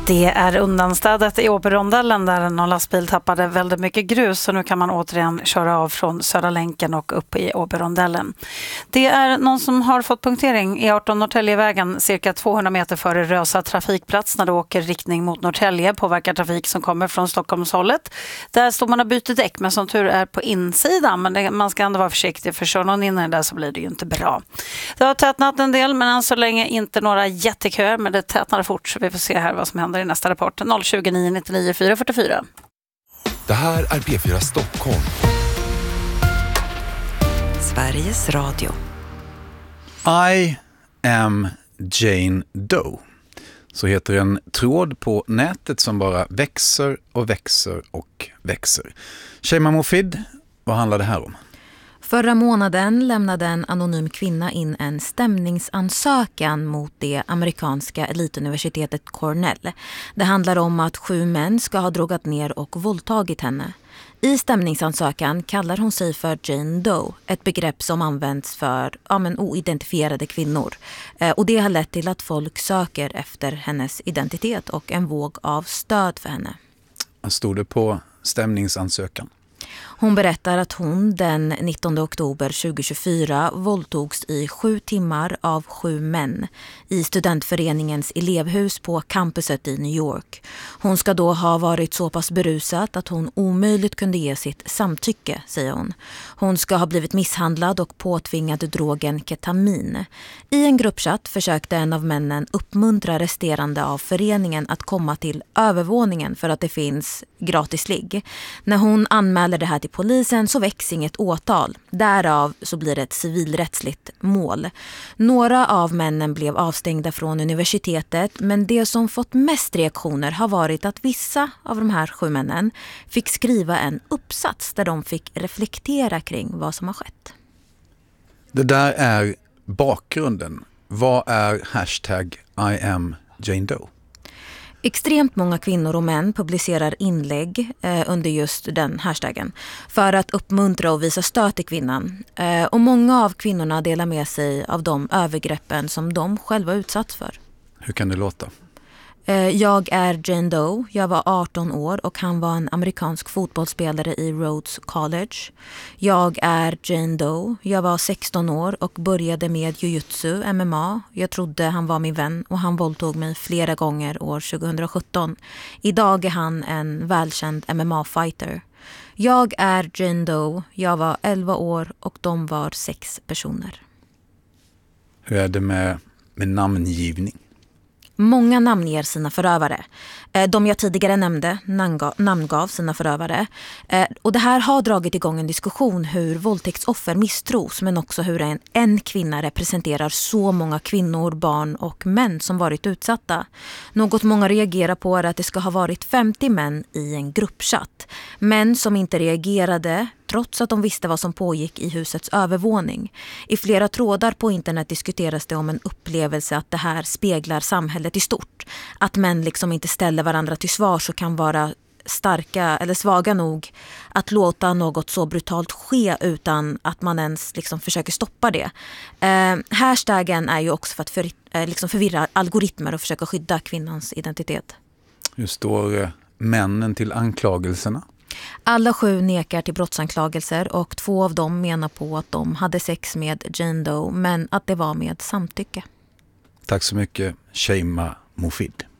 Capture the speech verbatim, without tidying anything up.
Det är undanstädet i Åbyrondellen där någon lastbil tappade väldigt mycket grus, så nu kan man återigen köra av från Södra länken och upp i Åbyrondellen. Det är någon som har fått punktering E arton Norrtäljevägen cirka tvåhundra meter före Rösa trafikplats när det åker riktning mot Norrtälje, påverkar trafik som kommer från Stockholmshållet. Där står man och byter däck, men som tur är på insidan, men det, man ska ändå vara försiktig för kör någon in i det där så blir det ju inte bra. Det har tätnat en del, men än så länge inte några jätteköer, men det tätnar fort, så vi får se här vad som händer i nästa rapport. noll tjugo nio nittionio fyra fyrtiofyra. Det här är P fyra Stockholm. Sveriges Radio. I am Jane Doe. Så heter en tråd på nätet som bara växer och växer och växer. Sheima Mofid, vad handlar det här om? Förra månaden lämnade en anonym kvinna in en stämningsansökan mot det amerikanska elituniversitetet Cornell. Det handlar om att sju män ska ha drogat ner och våldtagit henne. I stämningsansökan kallar hon sig för Jane Doe, ett begrepp som används för ja, men, oidentifierade kvinnor. Eh, och det har lett till att folk söker efter hennes identitet och en våg av stöd för henne. Vad stod det på stämningsansökan? Hon berättar att hon den nittonde oktober tjugohundratjugofyra våldtogs i sju timmar av sju män i studentföreningens elevhus på campuset i New York. Hon ska då ha varit så pass berusad att hon omöjligt kunde ge sitt samtycke, säger hon. Hon ska ha blivit misshandlad och påtvingad drogen ketamin. I en gruppchatt försökte en av männen uppmuntra resterande av föreningen att komma till övervåningen för att det finns gratis ligg. När hon anmäler det här till polisen så väcks inget åtal. Därav så blir det ett civilrättsligt mål. Några av männen blev avstängda från universitetet, men det som fått mest reaktioner har varit att vissa av de här sju männen fick skriva en uppsats där de fick reflektera kring vad som har skett. Det där är bakgrunden. Vad är hashtag I am Jane Doe? Extremt många kvinnor och män publicerar inlägg eh, under just den hashtaggen för att uppmuntra och visa stöd till kvinnan. Eh, och många av kvinnorna delar med sig av de övergreppen som de själva utsatts för. Hur kan det låta? Eh, jag är Jane Doe, jag var arton år och han var en amerikansk fotbollsspelare i Rhodes College. Jag är Jane Doe, jag var sexton år och började med jiu-jitsu, M M A. Jag trodde han var min vän och han våldtog mig flera gånger år tjugosjutton. Idag är han en välkänd M M A-fighter. Jag är Jane Doe, jag var elva år och de var sex personer. Hur är det med, med namngivning? Många namnger sina förövare. De jag tidigare nämnde namngav sina förövare. Och det här har dragit igång en diskussion hur våldtäktsoffer misstros, men också hur en, en kvinna representerar så många kvinnor, barn och män som varit utsatta. Något många reagerar på är att det ska ha varit femtio män i en gruppchatt. Män som inte reagerade trots att de visste vad som pågick i husets övervåning. I flera trådar på internet diskuteras det om en upplevelse att det här speglar samhället i stort. Att män liksom inte ställer varandra till svars och kan vara starka eller svaga nog att låta något så brutalt ske utan att man ens liksom försöker stoppa det. Eh, hashtaggen är ju också för att för, eh, liksom förvirra algoritmer och försöka skydda kvinnans identitet. Hur står eh, männen till anklagelserna? Alla sju nekar till brottsanklagelser och två av dem menar på att de hade sex med Jane Doe, men att det var med samtycke. Tack så mycket, Sheima Mofid.